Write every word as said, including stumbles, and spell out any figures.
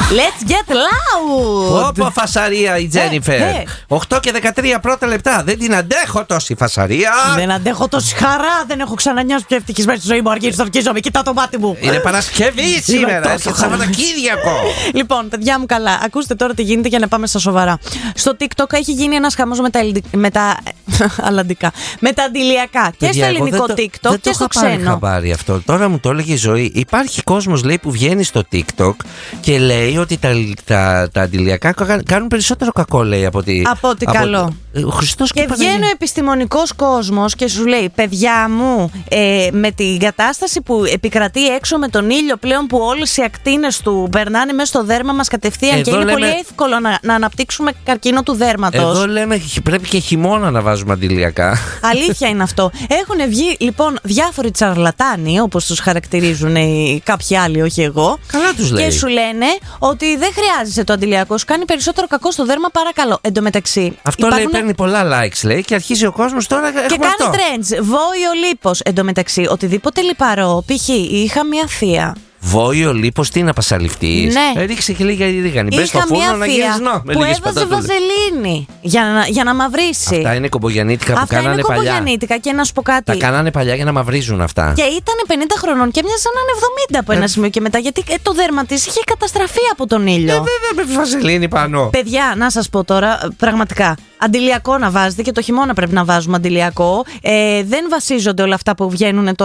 Let's get loud! Ωπω φασαρία η Τζένιφερ. ε. οκτώ και δεκατρία πρώτα λεπτά. Δεν την αντέχω τόση φασαρία. Δεν αντέχω τόση χαρά. Δεν έχω ξανανιώσει πιο ευτυχισμένη στη ζωή μου. Αργύρι, στο αρκίζομαι. Κοιτά το μάτι μου. Είναι Παρασκευή σήμερα. Έρχεται Σαββατοκύριακο. Λοιπόν, παιδιά μου, καλά. Ακούστε τώρα τι γίνεται για να πάμε στα σοβαρά. Στο TikTok έχει γίνει ένας χαμός με τα, ελλη... με τα... αλλαντικά. Με τα αντιλιακά. Και στο ελληνικό το, TikTok δεν και το στο είχα πάρει ξένο. χαμπάρι αυτό. Τώρα μου το έλεγε η Ζωή. Υπάρχει κόσμος, λέει, που βγαίνει στο TikTok και λέει ότι τα, τα, τα αντιλιακά κάνουν περισσότερο κακό, λέει, από ότι. Από ότι καλό. Ο Χριστός και βγαίνει ο επιστημονικός κόσμος και σου λέει, παιδιά μου, ε, με την κατάσταση που επικρατεί έξω με τον ήλιο πλέον, που όλες οι ακτίνες του περνάνε μέσα στο δέρμα μας κατευθείαν. Εδώ και είναι λέμε... πολύ εύκολο να, να αναπτύξουμε καρκίνο του δέρματος. Εδώ λέμε πρέπει και χειμώνα να βάζουμε αντιλιακά. Αλήθεια είναι αυτό. Έχουν βγει λοιπόν διάφοροι τσαρλατάνοι, όπως τους χαρακτηρίζουν οι κάποιοι άλλοι, όχι εγώ. Καλά τους λέει. Και σου λένε ότι δεν χρειάζεσαι το αντιλιακό, σου κάνει περισσότερο κακό στο δέρμα, παρακαλώ. Εν τω μεταξύ. Αυτό υπάρχουν... λέει, παίρνει πολλά likes, λέει, και αρχίζει ο κόσμος τώρα. Και κάνει αυτό. Trends. Βόηο λίπος. Εν τω μεταξύ, οτιδήποτε λιπαρό. Π.χ. είχα μια θεία. Βόηο λίπος, τι να πασαλιφτείς. Ναι. Ρίξε και λίγα ρίγανη. Μπες στο φούρνο να γίνεις νο. Που έβαζε βαζελίνη για να, για να μαυρίσει. Αυτά είναι κομπογιανίτικα που αυτά κάνανε είναι παλιά. Κομπογιανίτικα, και να σου πω κάτι. Τα κάνανε παλιά για να μαυρίζουν αυτά. Και ήταν πενήντα χρονών και μοιάζαν να είναι εβδομήντα από ένα ε... σημείο και μετά. Γιατί το δέρμα της είχε καταστραφεί από τον ήλιο. Ε, βέβαια, με βαζελίνη πάνω. Παιδιά, να σας πω τώρα, πραγματικά. Αντιλιακό να βάζετε, και το χειμώνα πρέπει να βάζουμε αντιλιακό. Ε, δεν βασίζονται όλα αυτά που βγαίνουν τώρα.